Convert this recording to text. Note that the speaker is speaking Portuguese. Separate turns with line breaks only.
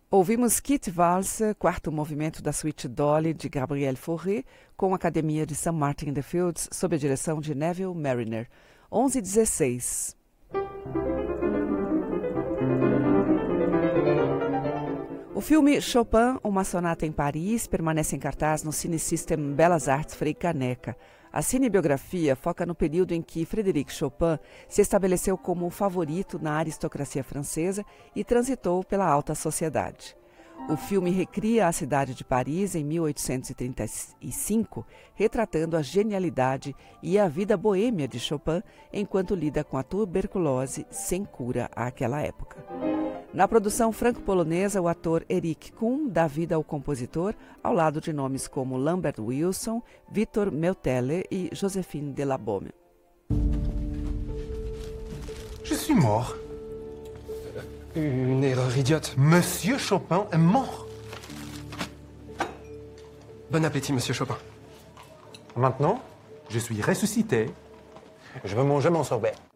Ouvimos Kit Valse, quarto movimento da suíte Dolly de Gabriel Fauré, com a Academia de St. Martin-in-the-Fields, sob a direção de Neville Marriner. 11h16. O filme Chopin, uma sonata em Paris, permanece em cartaz no Cine System Belas Artes Frei Caneca. A cinebiografia foca no período em que Frédéric Chopin se estabeleceu como o favorito na aristocracia francesa e transitou pela alta sociedade. O filme recria a cidade de Paris em 1835, retratando a genialidade e a vida boêmia de Chopin enquanto lida com a tuberculose sem cura àquela época. Na produção franco-polonesa, o ator Eric Kuhn dá vida ao compositor, ao lado de nomes como Lambert Wilson, Victor Meutelle e Joséphine de la Beaume.
Je suis mort.
Une erreur idiote.
Monsieur Chopin est mort.
Bon appétit, Monsieur Chopin.
Maintenant, je suis ressuscité. Je veux manger mon sorbet.